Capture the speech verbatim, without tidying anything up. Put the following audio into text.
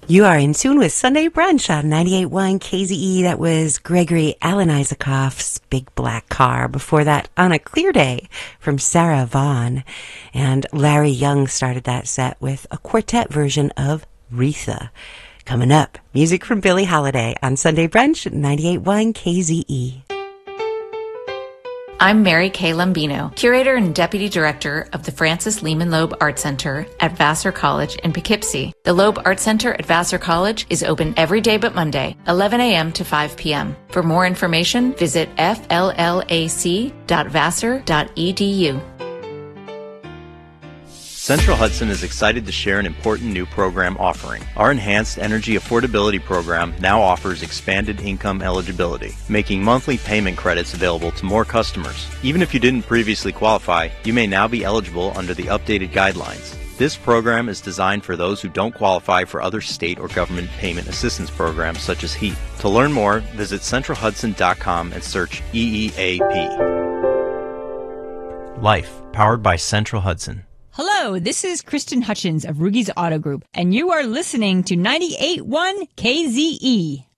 You are in tune with Sunday Brunch on ninety-eight point one K Z E. That was Gregory Alan Isaacoff's Big Black Car. Before that, On a Clear Day from Sarah Vaughan. And Larry Young started that set with a quartet version of Retha. Coming up, music from Billie Holiday on Sunday Brunch, ninety-eight point one K Z E. I'm Mary Kay Lombino, Curator and Deputy Director of the Francis Lehman Loeb Art Center at Vassar College in Poughkeepsie. The Loeb Art Center at Vassar College is open every day but Monday, eleven a.m. to five p.m. For more information, visit f l l a c dot vassar dot e d u. Central Hudson is excited to share an important new program offering. Our Enhanced Energy Affordability Program now offers expanded income eligibility, making monthly payment credits available to more customers. Even if you didn't previously qualify, you may now be eligible under the updated guidelines. This program is designed for those who don't qualify for other state or government payment assistance programs such as HEAP. To learn more, visit central hudson dot com and search E E A P. Life, powered by Central Hudson. Hello, this is Kristen Hutchins of Rugies Auto Group, and you are listening to ninety-eight point one K Z E.